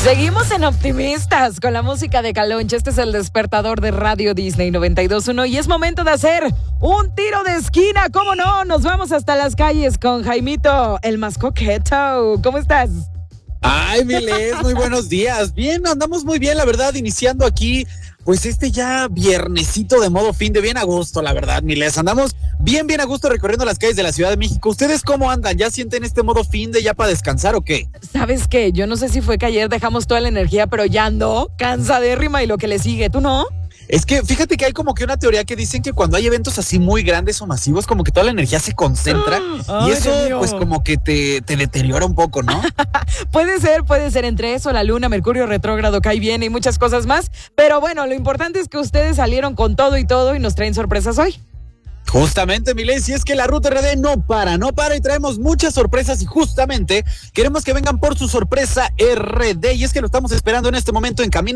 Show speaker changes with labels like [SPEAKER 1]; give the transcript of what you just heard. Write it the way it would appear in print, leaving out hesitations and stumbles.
[SPEAKER 1] Seguimos en Optimistas con la música de Calonche. Este es el despertador de Radio Disney 92.1 y es momento de hacer un tiro de esquina. ¿Cómo no? Nos vamos hasta las calles con Jaimito, el más coqueto. ¿Cómo estás?
[SPEAKER 2] Ay, Miles, muy buenos días. Bien, andamos muy bien, la verdad, iniciando aquí, pues ya viernesito de modo fin de bien a gusto, la verdad, Miles. Andamos bien a gusto recorriendo las calles de la Ciudad de México. ¿Ustedes cómo andan? ¿Ya sienten este modo fin de ya para descansar o qué?
[SPEAKER 1] ¿Sabes qué? Yo no sé si fue que ayer dejamos toda la energía, pero ya ando cansadérrima y lo que le sigue, ¿tú no?
[SPEAKER 2] Es que fíjate que hay como que una teoría que dicen que cuando hay eventos así muy grandes o masivos, como que toda la energía se concentra y eso pues como que te deteriora un poco, ¿no?
[SPEAKER 1] Puede ser entre eso, la luna, Mercurio retrógrado cae bien y muchas cosas más, pero bueno, lo importante es que ustedes salieron con todo y nos traen sorpresas hoy.
[SPEAKER 2] Justamente, Miles, y es que la Ruta RD no para y traemos muchas sorpresas y justamente queremos que vengan por su sorpresa RD y es que lo estamos esperando en este momento en camino